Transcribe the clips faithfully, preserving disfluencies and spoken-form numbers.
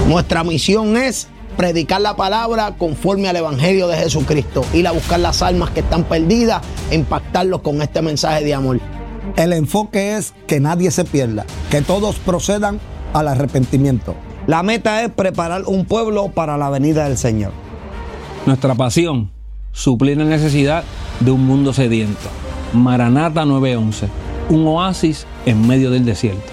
Nuestra misión es predicar la palabra conforme al Evangelio de Jesucristo, ir a buscar las almas que están perdidas e impactarlos con este mensaje de amor. El enfoque es que nadie se pierda, que todos procedan al arrepentimiento. La meta es preparar un pueblo para la venida del Señor. Nuestra pasión, suplir la necesidad de un mundo sediento. Maranata nueve once, un oasis en medio del desierto.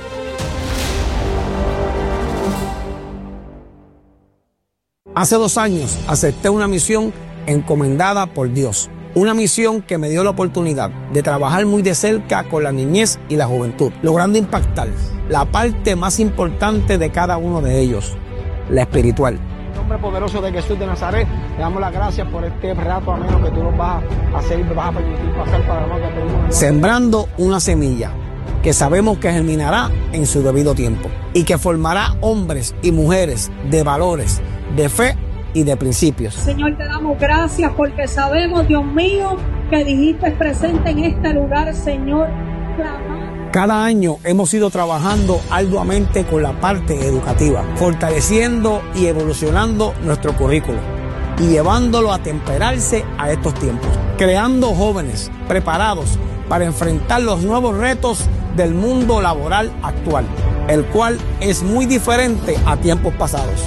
Hace dos años acepté una misión encomendada por Dios. Una misión que me dio la oportunidad de trabajar muy de cerca con la niñez y la juventud, logrando impactar la parte más importante de cada uno de ellos, la espiritual. En el nombre poderoso de Jesús de Nazaret, le damos las gracias por este rato ameno que tú nos vas a hacer y me vas a permitir pasar para lo que tenemos. Sembrando una semilla que sabemos que germinará en su debido tiempo y que formará hombres y mujeres de valores, de fe y de principios. Señor, te damos gracias porque sabemos, Dios mío, que dijiste presente en este lugar, Señor. Clamar. Cada año hemos ido trabajando arduamente con la parte educativa, fortaleciendo y evolucionando nuestro currículo y llevándolo a temperarse a estos tiempos, creando jóvenes preparados para enfrentar los nuevos retos del mundo laboral actual, el cual es muy diferente a tiempos pasados.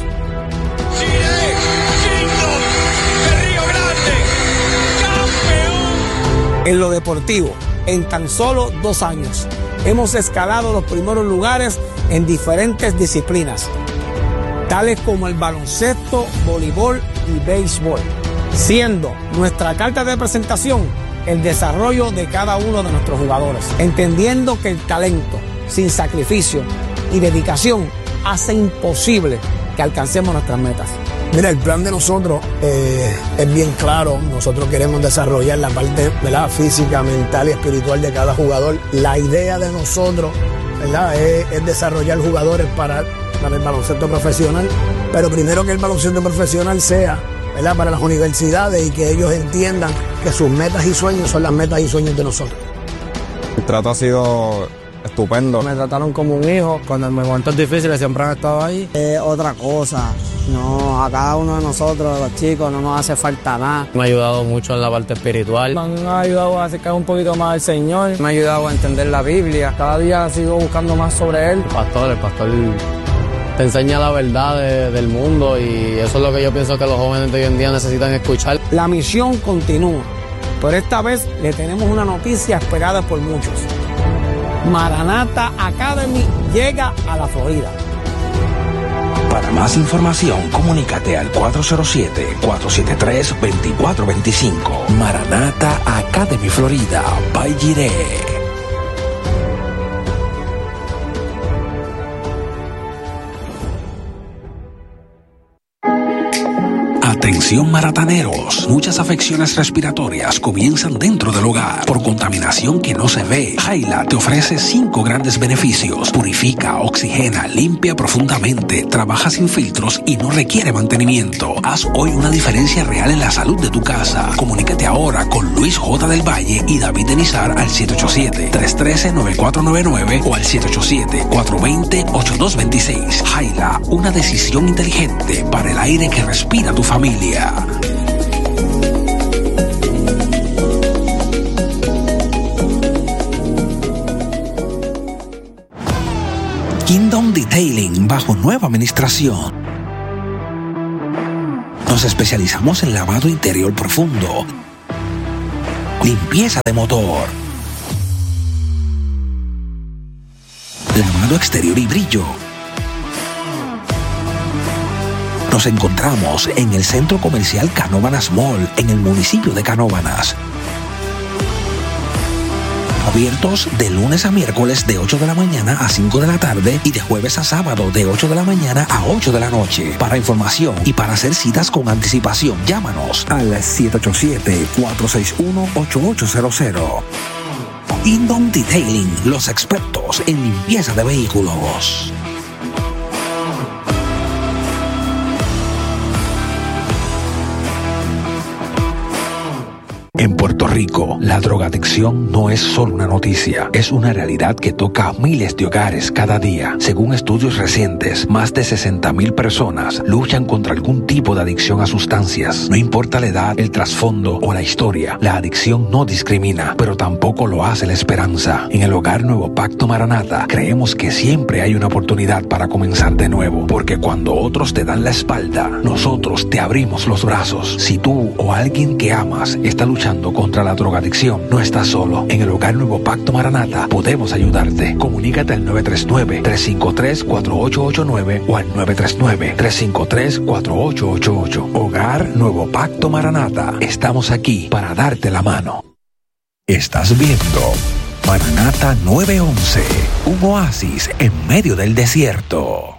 En lo deportivo, en tan solo dos años, hemos escalado los primeros lugares en diferentes disciplinas, tales como el baloncesto, voleibol y béisbol, siendo nuestra carta de presentación el desarrollo de cada uno de nuestros jugadores, entendiendo que el talento, sin sacrificio y dedicación, hace imposible que alcancemos nuestras metas. Mira, el plan de nosotros eh, es bien claro. Nosotros queremos desarrollar la parte, ¿verdad?, física, mental y espiritual de cada jugador. La idea de nosotros, ¿verdad?, es, es desarrollar jugadores para, para el baloncesto profesional, pero primero que el baloncesto profesional sea, ¿verdad?, para las universidades y que ellos entiendan que sus metas y sueños son las metas y sueños de nosotros. El trato ha sido estupendo. Me trataron como un hijo. Cuando en momentos difíciles siempre han estado ahí. Eh, otra cosa. No, a cada uno de nosotros, los chicos, no nos hace falta nada. Me ha ayudado mucho en la parte espiritual. Me han ayudado a acercar un poquito más al Señor. Me ha ayudado a entender la Biblia. Cada día sigo buscando más sobre Él. El pastor, el pastor te enseña la verdad de, del mundo y eso es lo que yo pienso que los jóvenes de hoy en día necesitan escuchar. La misión continúa, pero esta vez le tenemos una noticia esperada por muchos. Maranata Academy llega a la Florida. Para más información, comunícate al cuatro cero siete, cuatro siete tres, dos cuatro dos cinco. Maranata Academy Florida, by Jireh. Atención marataneros, muchas afecciones respiratorias comienzan dentro del hogar por contaminación que no se ve. Jaila te ofrece cinco grandes beneficios: purifica, oxigena, limpia profundamente, trabaja sin filtros y no requiere mantenimiento. Haz hoy una diferencia real en la salud de tu casa. Comunícate ahora con Luis J. del Valle y David Denizar al siete ocho siete, tres uno tres, nueve cuatro nueve nueve o al siete ocho siete, cuatro dos cero, ocho dos dos seis. Jaila, una decisión inteligente para el aire que respira tu familia. Kingdom Detailing bajo nueva administración. Nos especializamos en lavado interior profundo, limpieza de motor, lavado exterior y brillo. Nos encontramos en el Centro Comercial Canóvanas Mall, en el municipio de Canóvanas. Abiertos de lunes a miércoles de ocho de la mañana a cinco de la tarde y de jueves a sábado de ocho de la mañana a ocho de la noche. Para información y para hacer citas con anticipación, llámanos al siete ocho siete, cuatro seis uno, ocho ocho cero cero. Kingdom Detailing, los expertos en limpieza de vehículos. En Puerto Rico Rico. La drogadicción no es solo una noticia, es una realidad que toca a miles de hogares cada día. Según estudios recientes, más de sesenta mil personas luchan contra algún tipo de adicción a sustancias. No importa la edad, el trasfondo o la historia, la adicción no discrimina, pero tampoco lo hace la esperanza. En el Hogar Nuevo Pacto Maranata creemos que siempre hay una oportunidad para comenzar de nuevo, porque cuando otros te dan la espalda, nosotros te abrimos los brazos. Si tú o alguien que amas está luchando contra la drogadicción, no estás solo. En el Hogar Nuevo Pacto Maranata podemos ayudarte. Comunícate al nueve tres nueve, tres cinco tres, cuatro ocho ocho nueve o al nueve tres nueve, tres cinco tres, cuatro ocho ocho ocho. Hogar Nuevo Pacto Maranata. Estamos aquí para darte la mano. Estás viendo Maranata nueve once, un oasis en medio del desierto.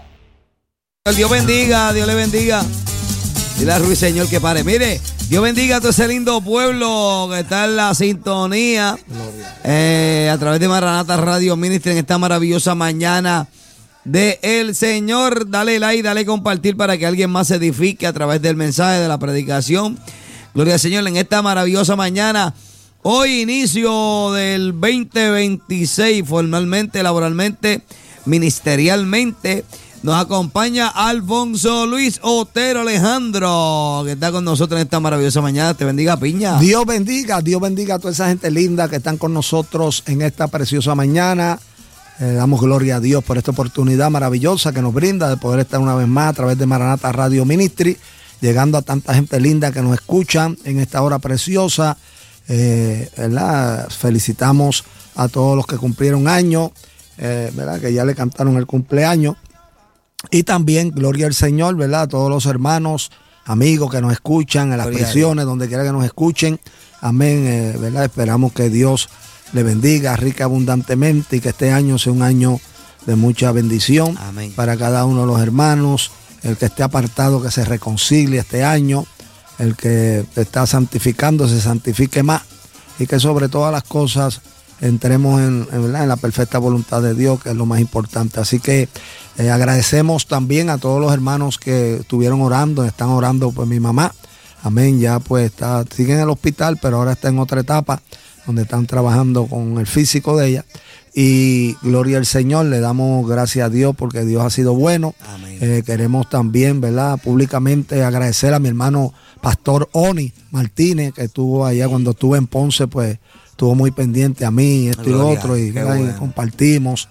Dios bendiga, Dios le bendiga. Dile a Ruiseñor que pare. Mire, Dios bendiga a todo ese lindo pueblo que está en la sintonía eh, a través de Maranata Radio Ministry en esta maravillosa mañana de el Señor. Dale like, dale compartir para que alguien más se edifique a través del mensaje de la predicación. Gloria al Señor en esta maravillosa mañana. Hoy inicio del veinte veintiséis, formalmente, laboralmente, ministerialmente. Nos acompaña Alfonso Luis Otero Alejandro, que está con nosotros en esta maravillosa mañana. Te bendiga, Piña. Dios bendiga, Dios bendiga a toda esa gente linda que están con nosotros en esta preciosa mañana. Eh, damos gloria a Dios por esta oportunidad maravillosa que nos brinda de poder estar una vez más a través de Maranata Radio Ministry, llegando a tanta gente linda que nos escuchan en esta hora preciosa. Eh, ¿verdad? Felicitamos a todos los que cumplieron años, eh, ¿verdad? Que ya le cantaron el cumpleaños. Y también, gloria al Señor, ¿verdad? A todos los hermanos, amigos que nos escuchan en las gloria prisiones, donde quiera que nos escuchen. Amén, eh, ¿verdad? Esperamos que Dios le bendiga rica abundantemente y que este año sea un año de mucha bendición. Amén. Para cada uno de los hermanos. El que esté apartado, que se reconcilie este año. El que está santificando, se santifique más. Y que sobre todas las cosas entremos en, en, en la perfecta voluntad de Dios, que es lo más importante. Así que eh, agradecemos también a todos los hermanos que estuvieron orando, están orando por mi mamá. Amén, ya pues está, sigue en el hospital, pero ahora está en otra etapa donde están trabajando con el físico de ella. Y gloria al Señor, le damos gracias a Dios porque Dios ha sido bueno. Eh, queremos también, ¿verdad?, públicamente agradecer a mi hermano Pastor Oni Martínez, que estuvo allá cuando estuve en Ponce, pues estuvo muy pendiente a mí, esto gloria, y lo otro, y, bueno. y compartimos,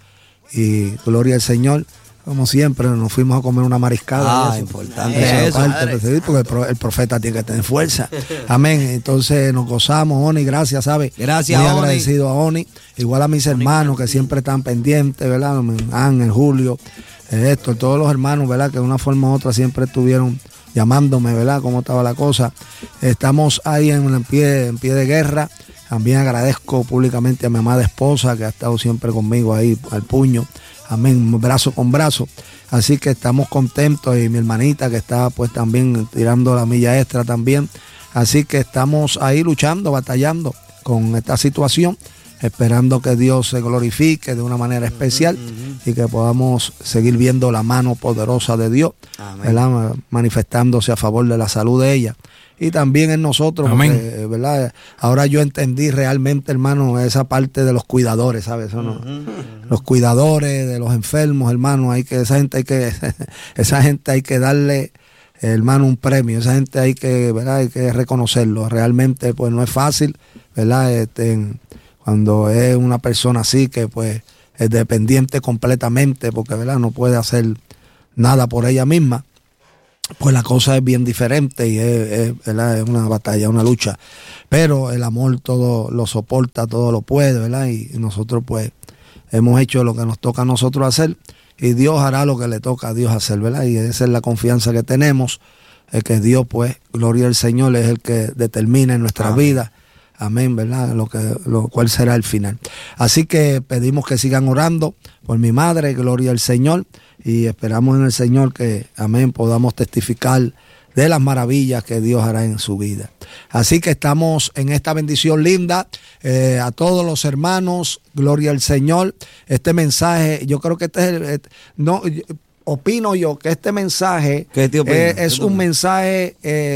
y gloria al Señor. Como siempre, nos fuimos a comer una mariscada. Ah, eso. Importante. Eso, eso, parte, pues, porque el profeta tiene que tener fuerza. Amén. Entonces nos gozamos, Oni, gracias, ¿sabes? Gracias, Muy Oni. agradecido a Oni. Igual a mis Oni, hermanos que siempre están pendientes, ¿verdad? Ángel, Julio, Héctor, todos los hermanos, ¿verdad? Que de una forma u otra siempre estuvieron llamándome, ¿verdad? Cómo estaba la cosa. Estamos ahí en, en, pie, en pie de guerra. También agradezco públicamente a mi amada esposa que ha estado siempre conmigo ahí al puño. Amén, brazo con brazo. Así que estamos contentos y mi hermanita que está pues también tirando la milla extra también. Así que estamos ahí luchando, batallando con esta situación, esperando que Dios se glorifique de una manera especial uh-huh. y que podamos seguir viendo la mano poderosa de Dios, ¿verdad? Manifestándose a favor de la salud de ella. Y también en nosotros, porque, ¿verdad? Ahora yo entendí realmente, hermano, esa parte de los cuidadores, ¿sabes? Eso no, uh-huh. Los cuidadores de los enfermos, hermano, hay que, esa gente hay que, esa gente hay que darle, hermano, un premio, esa gente hay que, ¿verdad? Hay que reconocerlo. Realmente, pues no es fácil, ¿verdad? Este, cuando es una persona así que, pues, es dependiente completamente, porque, ¿verdad? No puede hacer nada por ella misma. Pues la cosa es bien diferente y es, es, es una batalla, una lucha. Pero el amor todo lo soporta, todo lo puede, ¿verdad? Y nosotros pues hemos hecho lo que nos toca a nosotros hacer y Dios hará lo que le toca a Dios hacer, ¿verdad? Y esa es la confianza que tenemos, es que Dios pues, gloria al Señor, es el que determina en nuestra vida. Amén, ¿verdad? Lo que, lo cual será el final. Así que pedimos que sigan orando por mi madre, gloria al Señor, y esperamos en el Señor que, amén, podamos testificar de las maravillas que Dios hará en su vida. Así que estamos en esta bendición linda, eh, a todos los hermanos, gloria al Señor. Este mensaje, yo creo que este es, el, no, opino yo que este mensaje eh, es un mensaje... Eh,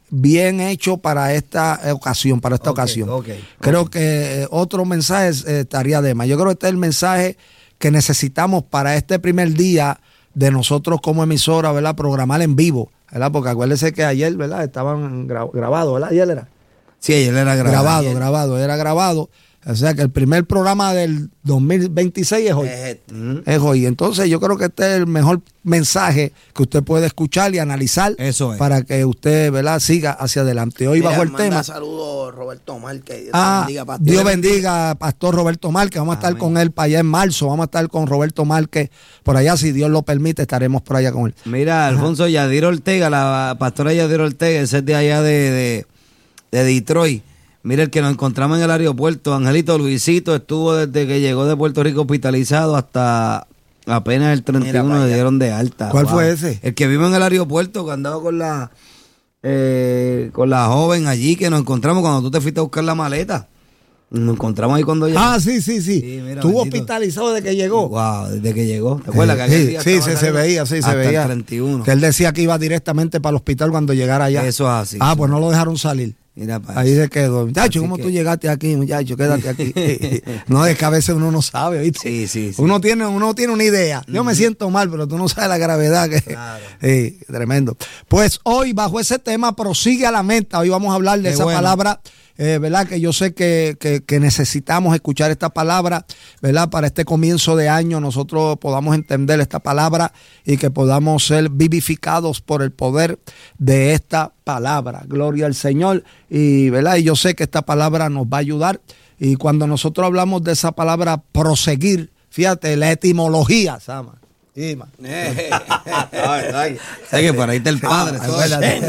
bien hecho para esta ocasión, para esta okay, ocasión. Okay, creo okay. que otro mensaje eh, estaría de más. Yo creo que este es el mensaje que necesitamos para este primer día de nosotros como emisora, ¿verdad? Programar en vivo, ¿verdad? Porque acuérdense que ayer, ¿verdad? Estaban gra grabados, ¿verdad? Ayer era. Sí, ayer era grabado. Grabado, ayer. grabado, era grabado. O sea que el primer programa del dos mil veintiséis es hoy. Es, mm. es hoy. Entonces yo creo que este es el mejor mensaje que usted puede escuchar y analizar. Eso es. Para que usted, ¿verdad?, siga hacia adelante. Hoy Mira, bajo el manda tema. saludos Roberto Márquez. Dios Ah, bendiga, pastor. Dios bendiga, Pastor Roberto Márquez. Vamos a estar Amén. con él para allá en marzo. Vamos a estar con Roberto Márquez por allá. Si Dios lo permite, estaremos por allá con él. Mira, Alfonso, Yadira Ortega, la pastora Yadira Ortega, ese es de allá de, de, de Detroit. Mira, el que nos encontramos en el aeropuerto, Angelito Luisito, estuvo desde que llegó de Puerto Rico hospitalizado hasta apenas el treinta y uno le dieron de alta. ¿Cuál Wow. fue ese? El que vive en el aeropuerto, que andaba con la eh, con la joven allí, que nos encontramos cuando tú te fuiste a buscar la maleta. Nos encontramos ahí cuando llegó. Ah, sí, sí, sí. Sí, mira, Estuvo bendito. hospitalizado desde que llegó. Wow, desde que llegó. ¿Te acuerdas Eh, que aquel sí, día sí, estaba sí, se saliendo? veía, sí, se Hasta veía. el treinta y uno. Que él decía que iba directamente para el hospital cuando llegara allá. Eso es así. Ah, pues no lo dejaron salir. Mira, para Ahí eso. se quedó. Muchacho, Así ¿cómo que- tú llegaste aquí, muchacho? Quédate aquí. No, es que a veces uno no sabe, ¿viste? Sí, sí, sí. Uno tiene, uno tiene una idea. Yo me siento mal, pero tú no sabes la gravedad que Claro. Sí, tremendo. Pues hoy, bajo ese tema, prosigue a la meta. Hoy vamos a hablar de Qué esa bueno. palabra, eh, ¿verdad? Que yo sé que, que, que necesitamos escuchar esta palabra, ¿verdad? Para este comienzo de año nosotros podamos entender esta palabra y que podamos ser vivificados por el poder de esta palabra. Gloria al Señor. Y, ¿verdad? Y yo sé que esta palabra nos va a ayudar. Y cuando nosotros hablamos de esa palabra proseguir, fíjate, la etimología, Sama. Ima. Ay, ay. Sé que por ahí está el padre. Ah, todo. acuérdate.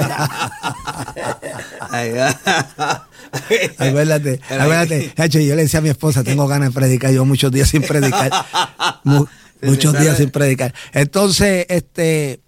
Ay, ay. Acuérdate, Pero acuérdate. ahí- Hacho, yo le decía a mi esposa, tengo ganas de predicar, yo muchos días sin predicar. Mu- muchos sale- días sin predicar. Entonces, este,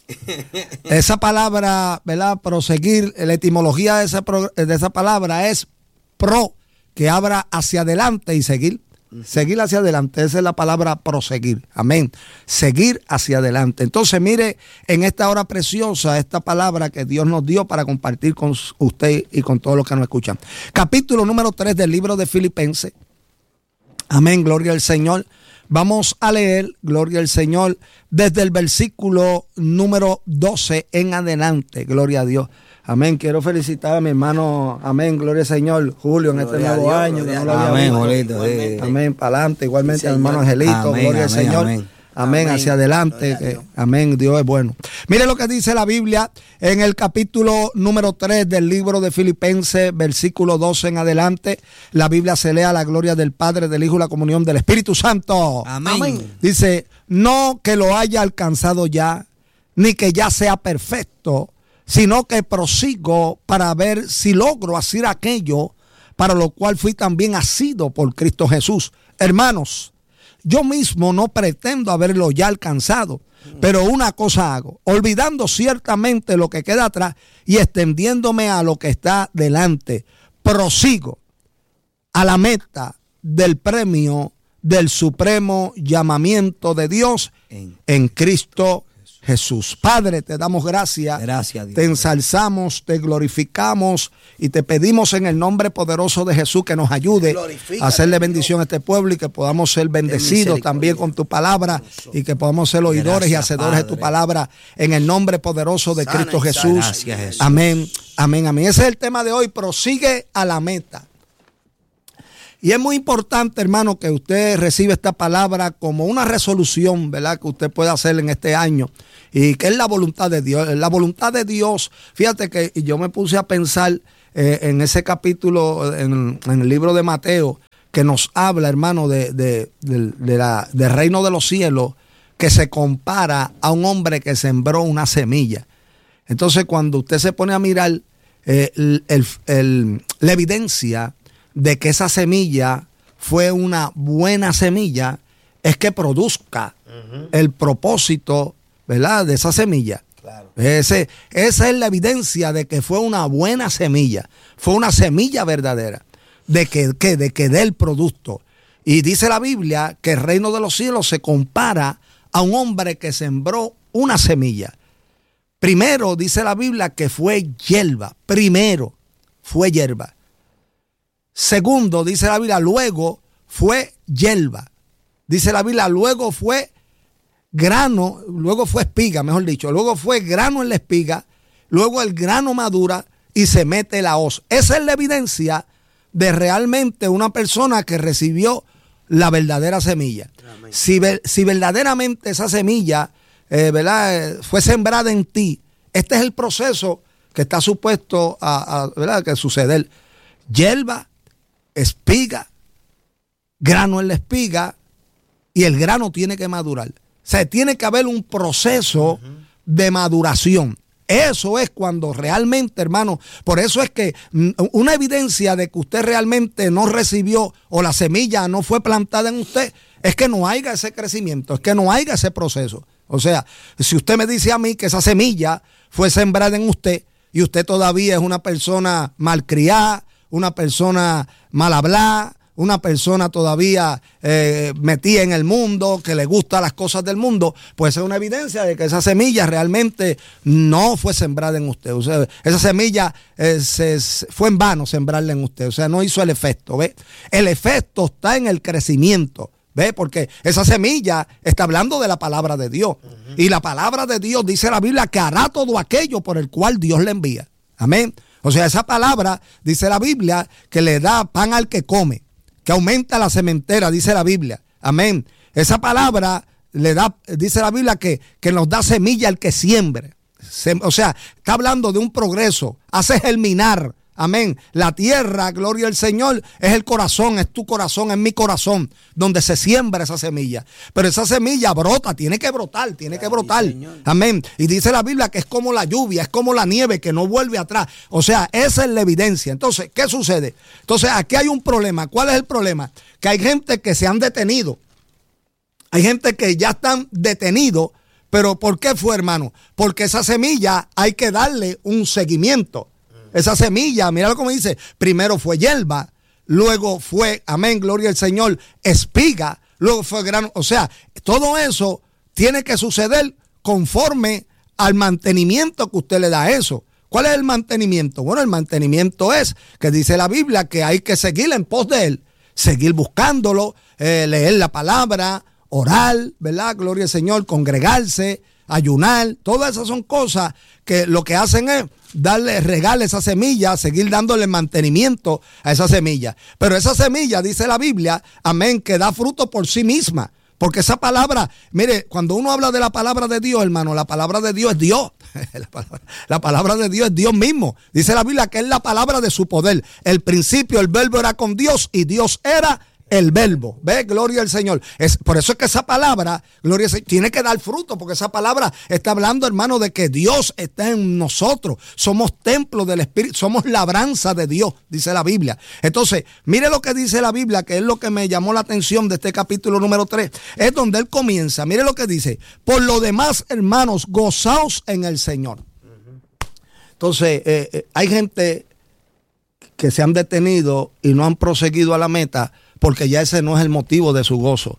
esa palabra, ¿verdad? Proseguir, la etimología de esa, pro- de esa palabra es pro, que abra hacia adelante y seguir. Seguir hacia adelante, esa es la palabra proseguir, amén, seguir hacia adelante. Entonces mire, en esta hora preciosa, esta palabra que Dios nos dio para compartir con usted y con todos los que nos escuchan. Capítulo número tres del libro de Filipenses, amén, gloria al Señor. Vamos a leer, gloria al Señor, desde el versículo número doce en adelante, gloria a Dios. Amén. Quiero felicitar a mi hermano, amén, gloria al Señor, Julio, en este Gloria a nuevo Dios, año. gloria Que a no lo Dios. había Amén, visto. Julito, sí. Amén, para adelante. Igualmente Sí, al hermano Señor. Angelito, Amén, gloria al amén, Señor. amén. Amén, Amén. hacia adelante. Gloria a que- Dios. amén, Dios es bueno. Mire lo que dice la Biblia en el capítulo número tres del libro de Filipenses, versículo doce en adelante. La Biblia se lee a la gloria del Padre, del Hijo y la comunión del Espíritu Santo. Amén. Dice, no que lo haya alcanzado ya, ni que ya sea perfecto, sino que prosigo para ver si logro hacer aquello para lo cual fui también asido por Cristo Jesús. Hermanos, yo mismo no pretendo haberlo ya alcanzado, pero una cosa hago, olvidando ciertamente lo que queda atrás y extendiéndome a lo que está delante, prosigo a la meta del premio del supremo llamamiento de Dios En- en Cristo Jesús. Padre, te damos gracias. Gracias, Dios. Te ensalzamos, te glorificamos y te pedimos en el nombre poderoso de Jesús que nos ayude Glorifícate, a hacerle Dios. bendición a este pueblo y que podamos ser bendecidos misericordia. también con tu palabra y que podamos ser oidores y Gracias, hacedores de tu Padre. palabra en el nombre poderoso de Sana Cristo y sana. Jesús. Gracias, Jesús. Amén, amén, amén. Ese es el tema de hoy. Prosigue a la meta. Y es muy importante, hermano, que usted reciba esta palabra como una resolución, ¿verdad? Que usted pueda hacer en este año. Y que es la voluntad de Dios. La voluntad de Dios, fíjate que yo me puse a pensar eh, en ese capítulo, en, en el libro de Mateo, que nos habla, hermano, de, de, de, de la, del reino de los cielos, que se compara a un hombre que sembró una semilla. Entonces, cuando usted se pone a mirar eh, el, el, el, la evidencia de que esa semilla fue una buena semilla, es que produzca uh-huh. el propósito, ¿verdad?, de esa semilla. Claro. Ese, esa es la evidencia de que fue una buena semilla, fue una semilla verdadera, de que, que, de que dé el producto. Y dice la Biblia que el reino de los cielos se compara a un hombre que sembró una semilla. Primero dice la Biblia que fue hierba. Primero fue hierba. Segundo dice la Biblia, luego fue hierba. Dice la Biblia, luego fue grano, luego fue espiga, mejor dicho. Luego fue grano en la espiga, luego el grano madura y se mete la hoz. Esa es la evidencia de realmente una persona que recibió la verdadera semilla. Si, si verdaderamente esa semilla eh, ¿verdad? fue sembrada en ti, este es el proceso que está supuesto a, a ¿verdad? que suceder. Hierba, espiga, grano en la espiga, y el grano tiene que madurar. O sea, tiene que haber un proceso uh-huh. de maduración. Eso es cuando realmente, hermano, por eso es que una evidencia de que usted realmente no recibió o la semilla no fue plantada en usted, es que no haya ese crecimiento, es que no haya ese proceso. O sea, si usted me dice a mí que esa semilla fue sembrada en usted y usted todavía es una persona malcriada, una persona mal hablada, una persona todavía eh, metida en el mundo, que le gustan las cosas del mundo, pues es una evidencia de que esa semilla realmente no fue sembrada en usted. O sea, esa semilla eh, se, fue en vano sembrarla en usted. O sea, no hizo el efecto, ¿ve? El efecto está en el crecimiento, ¿ve? Porque esa semilla está hablando de la palabra de Dios. Uh-huh. Y la palabra de Dios dice la Biblia que hará todo aquello por el cual Dios le envía. Amén. O sea, esa palabra, dice la Biblia, que le da pan al que come, que aumenta la sementera, dice la Biblia. Amén. Esa palabra le da, dice la Biblia, que, que nos da semilla al que siembre. Se, o sea, está hablando de un progreso. Hace germinar. Amén. La tierra, gloria al Señor, es el corazón, es tu corazón, es mi corazón, donde se siembra esa semilla. Pero esa semilla brota, tiene que brotar, tiene que brotar. Amén. Y dice la Biblia que es como la lluvia, es como la nieve que no vuelve atrás. O sea, esa es la evidencia. Entonces, ¿qué sucede? Entonces, aquí hay un problema. ¿Cuál es el problema? Que hay gente que se han detenido. Hay gente que ya están detenidos. Pero ¿por qué fue, hermano? Porque esa semilla hay que darle un seguimiento. Esa semilla, míralo como dice, primero fue hierba, luego fue, amén, gloria al Señor, espiga, luego fue grano. O sea, todo eso tiene que suceder conforme al mantenimiento que usted le da a eso. ¿Cuál es el mantenimiento? Bueno, el mantenimiento es que dice la Biblia que hay que seguir en pos de él, seguir buscándolo, eh, leer la palabra, orar, ¿verdad? Gloria al Señor, congregarse, ayunar. Todas esas son cosas que lo que hacen es darle, regarle esa semilla, seguir dándole mantenimiento a esa semilla. Pero esa semilla, dice la Biblia, amén, que da fruto por sí misma. Porque esa palabra, mire, cuando uno habla de la palabra de Dios, hermano, la palabra de Dios es Dios. La palabra, la palabra de Dios es Dios mismo. Dice la Biblia que es la palabra de su poder. El principio, el verbo era con Dios y Dios era el verbo. ¿Ve? Gloria al Señor. Es, por eso es que esa palabra, gloria al Señor, tiene que dar fruto, porque esa palabra está hablando, hermano, de que Dios está en nosotros. Somos templo del Espíritu, somos labranza de Dios, dice la Biblia. Entonces, mire lo que dice la Biblia, que es lo que me llamó la atención de este capítulo número tres. Es donde él comienza. Mire lo que dice. Por lo demás, hermanos, gozaos en el Señor. Entonces, eh, eh, hay gente que se han detenido y no han proseguido a la meta, porque ya ese no es el motivo de su gozo.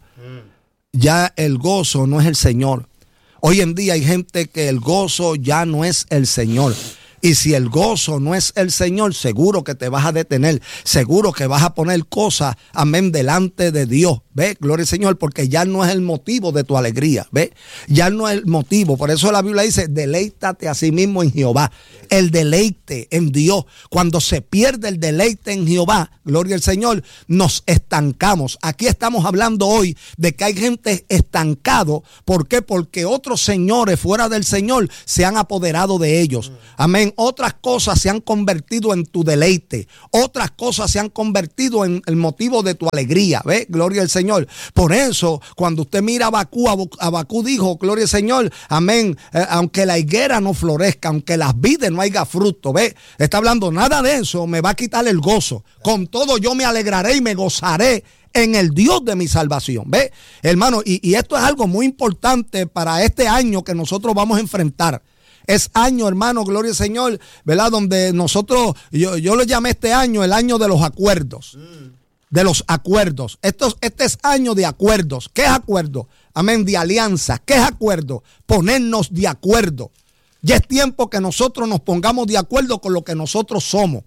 Ya el gozo no es el Señor. Hoy en día hay gente que el gozo ya no es el Señor. Y si el gozo no es el Señor, seguro que te vas a detener. Seguro que vas a poner cosas, amén, delante de Dios. ¿Ve? Gloria al Señor, porque ya no es el motivo de tu alegría. ¿Ve? Ya no es el motivo. Por eso la Biblia dice, deleítate a sí mismo en Jehová. El deleite en Dios. Cuando se pierde el deleite en Jehová, gloria al Señor, nos estancamos. Aquí estamos hablando hoy de que hay gente estancado. ¿Por qué? Porque otros señores fuera del Señor se han apoderado de ellos. Amén. Otras cosas se han convertido en tu deleite. Otras cosas se han convertido en el motivo de tu alegría. ¿Ve? Gloria al Señor. Por eso, cuando usted mira a Abacú, Abacú dijo, gloria al Señor, amén, eh, aunque la higuera no florezca, aunque las vides no haya fruto, ¿ve? Está hablando, nada de eso me va a quitar el gozo. Con todo yo me alegraré y me gozaré en el Dios de mi salvación. ¿Ve? Hermano, y, y esto es algo muy importante para este año que nosotros vamos a enfrentar. Es año, hermano, gloria al Señor, ¿verdad? Donde nosotros, yo, yo lo llamé este año el año de los acuerdos. Mm. De los acuerdos. Esto, este es año de acuerdos. ¿Qué es acuerdo? Amén, de alianza. ¿Qué es acuerdo? Ponernos de acuerdo. Ya es tiempo que nosotros nos pongamos de acuerdo con lo que nosotros somos.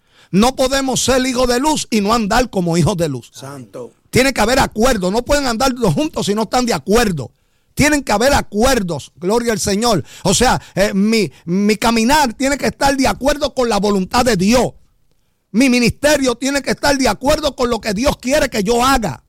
No podemos ser hijos de luz y no andar como hijos de luz. Santo. Tiene que haber acuerdos. No pueden andar juntos si no están de acuerdo. Tienen que haber acuerdos, gloria al Señor. O sea, eh, mi, mi caminar tiene que estar de acuerdo con la voluntad de Dios. Mi ministerio tiene que estar de acuerdo con lo que Dios quiere que yo haga.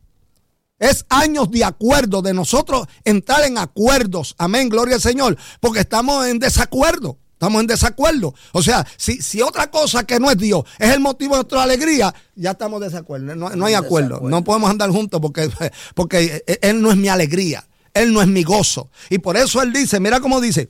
Es años de acuerdo, de nosotros entrar en acuerdos. Amén, gloria al Señor. Porque estamos en desacuerdo. Estamos en desacuerdo. O sea, si, si otra cosa que no es Dios es el motivo de nuestra alegría, ya estamos en desacuerdo. No, no hay acuerdo. No podemos andar juntos porque, porque Él no es mi alegría. Él no es mi gozo. Y por eso Él dice, mira cómo dice,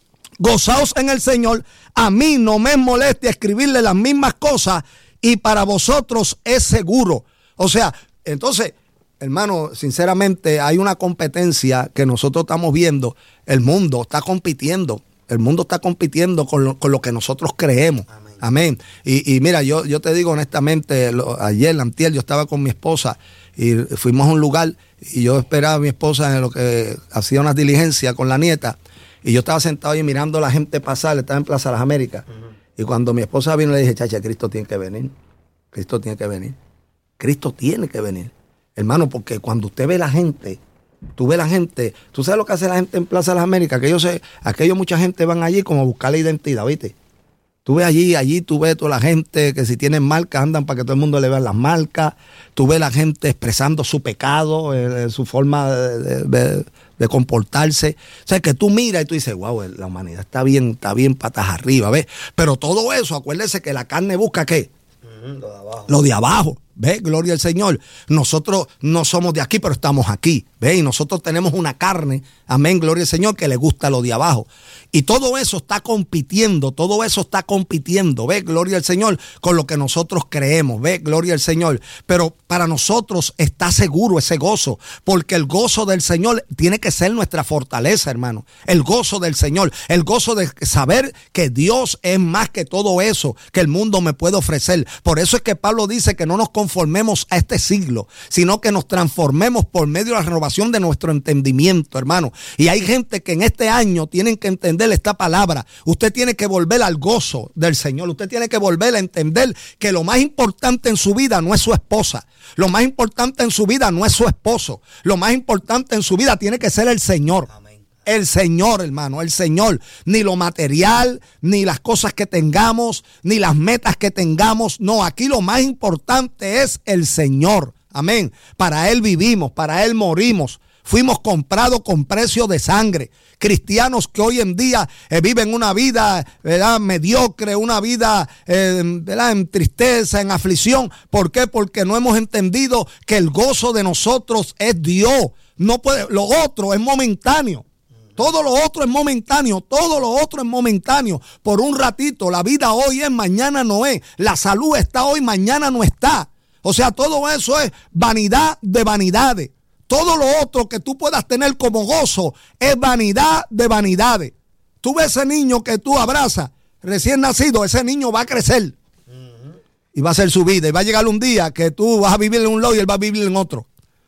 gozaos en el Señor. A mí no me moleste escribirle las mismas cosas y para vosotros es seguro. O sea, entonces, hermano, sinceramente hay una competencia que nosotros estamos viendo. El mundo está compitiendo. El mundo está compitiendo con lo, con lo que nosotros creemos. Amén. Amén. Y, y mira, yo, yo te digo honestamente, lo, ayer, antier, yo estaba con mi esposa y fuimos a un lugar y yo esperaba a mi esposa en lo que hacía unas diligencias con la nieta y yo estaba sentado ahí mirando a la gente pasar, estaba en Plaza Las Américas. Uh-huh. Y cuando mi esposa vino le dije, chacha, Cristo tiene que venir, Cristo tiene que venir, Cristo tiene que venir. Hermano, porque cuando usted ve la gente, tú ves la gente, tú sabes lo que hace la gente en Plaza Las Américas, que yo sé, aquello mucha gente van allí como a buscar la identidad, ¿viste? Tú ves allí, allí tú ves toda la gente que si tienen marcas andan para que todo el mundo le vea las marcas. Tú ves la gente expresando su pecado, eh, su forma de, de, de comportarse. O sea, que tú miras y tú dices, wow, la humanidad está bien, está bien patas arriba, ¿ves? Pero todo eso, acuérdese que la carne busca ¿qué? Mm, lo de abajo. Lo de abajo. ¿Ve? Gloria al Señor. Nosotros no somos de aquí, pero estamos aquí. ¿Ve? Y nosotros tenemos una carne, amén, gloria al Señor, que le gusta lo de abajo. Y todo eso está compitiendo, todo eso está compitiendo, ¿ve? Gloria al Señor, con lo que nosotros creemos, ¿ve? Gloria al Señor. Pero para nosotros está seguro ese gozo, porque el gozo del Señor tiene que ser nuestra fortaleza, hermano. El gozo del Señor, el gozo de saber que Dios es más que todo eso que el mundo me puede ofrecer. Por eso es que Pablo dice que no nos conformemos a este siglo, sino que nos transformemos por medio de la renovación de nuestro entendimiento, hermano. Y hay gente que en este año tienen que entender esta palabra. Usted tiene que volver al gozo del Señor. Usted tiene que volver a entender que lo más importante en su vida no es su esposa. Lo más importante en su vida no es su esposo. Lo más importante en su vida tiene que ser el Señor. Amén. El Señor, hermano, el Señor. Ni lo material, ni las cosas que tengamos, ni las metas que tengamos. No, aquí lo más importante es el Señor. Amén. Para Él vivimos, para Él morimos. Fuimos comprados con precio de sangre. Cristianos que hoy en día eh, viven una vida, ¿verdad?, mediocre, una vida, eh, ¿verdad?, en tristeza, en aflicción. ¿Por qué? Porque no hemos entendido que el gozo de nosotros es Dios. No puede, lo otro es momentáneo. Todo lo otro es momentáneo, todo lo otro es momentáneo. Por un ratito, la vida hoy es, mañana no es. La salud está hoy, mañana no está. O sea, todo eso es vanidad de vanidades. Todo lo otro que tú puedas tener como gozo es vanidad de vanidades. Tú ves ese niño que tú abrazas, recién nacido, ese niño va a crecer. Uh-huh. Y va a hacer su vida. Y va a llegar un día que tú vas a vivir en un lado y él va a vivir en otro.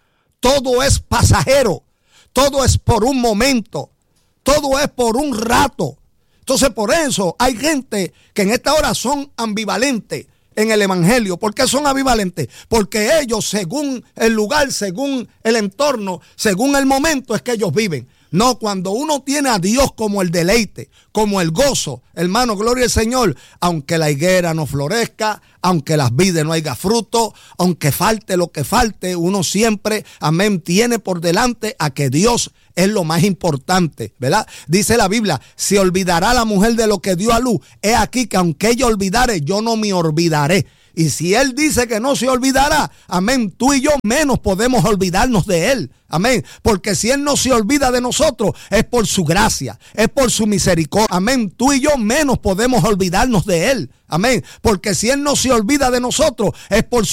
Todo es pasajero. Todo es por un momento. Todo es por un rato. Entonces, por eso hay gente que en esta hora son ambivalentes en el evangelio. ¿Por qué son ambivalentes? Porque ellos, según el lugar, según el entorno, según el momento, es que ellos viven. No, cuando uno tiene a Dios como el deleite, como el gozo, hermano, gloria al Señor, aunque la higuera no florezca, aunque las vides no haya fruto, aunque falte lo que falte, uno siempre, amén, tiene por delante a que Dios es lo más importante, ¿verdad? Dice la Biblia, se olvidará la mujer de lo que dio a luz. He aquí que aunque ella olvidare, yo no me olvidaré. Y si Él dice que no se olvidará, amén, tú y yo menos podemos olvidarnos de Él. Amén. Porque si Él no se olvida de nosotros, es por su gracia, es por su misericordia. Amén. Tú y yo menos podemos olvidarnos de Él. Amén. Porque si Él no se olvida de nosotros, es por su